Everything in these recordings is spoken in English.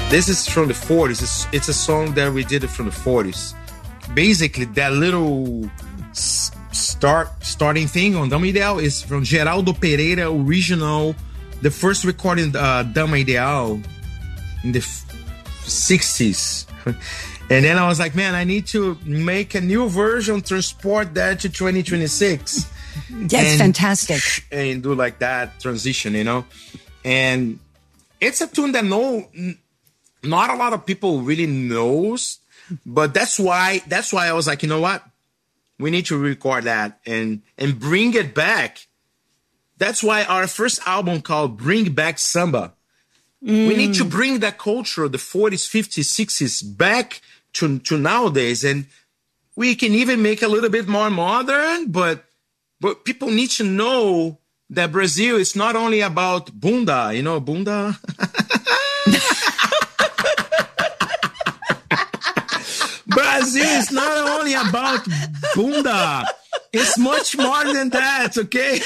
This is from the 40s. It's a song that we did it from the 40s. Basically, that little starting thing on Dama Ideal is from Geraldo Pereira original, the first recording Dama Ideal in the 60s. And then I was like, man, I need to make a new version, transport that to 2026. That's fantastic. And do like that transition, you know? And it's a tune that not a lot of people really knows, but that's why I was like, you know what? We need to record that and bring it back. That's why our first album called Bring Back Samba. We need to bring that culture, the 40s, 50s, 60s back to nowadays. And we can even make a little bit more modern, but people need to know that Brazil is not only about bunda, you know, bunda. Brazil is not only about bunda. It's much more than that, okay?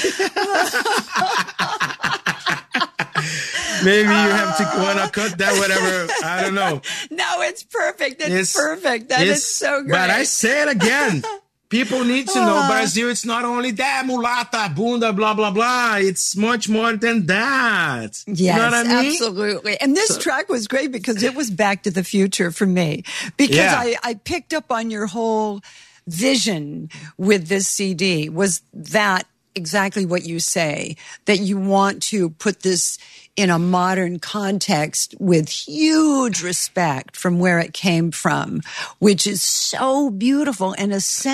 Maybe you have to want to cut that, whatever. I don't know. No, it's perfect. It's perfect. That is so great. But I say it again. People need to know Brazil. It's not only that mulata, bunda, blah, blah, blah. It's much more than that. Yes, you know what I mean? Absolutely. And this track was great because it was Back to the Future for me. Because I picked up on your whole vision with this CD. Was that exactly what you say? That you want to put this in a modern context with huge respect from where it came from, which is so beautiful and essential.